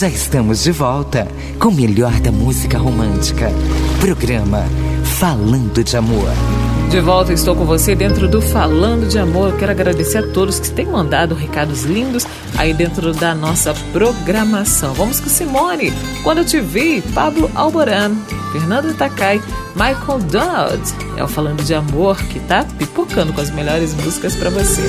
Já estamos de volta com o melhor da música romântica. Programa Falando de Amor. De volta, estou com você dentro do Falando de Amor. Eu quero agradecer a todos que têm mandado recados lindos aí dentro da nossa programação. Vamos com Simone, Quando Eu Te Vi, Pablo Alborán, Fernando Takai, Michael Donald. É o Falando de Amor que tá pipocando com as melhores músicas para você.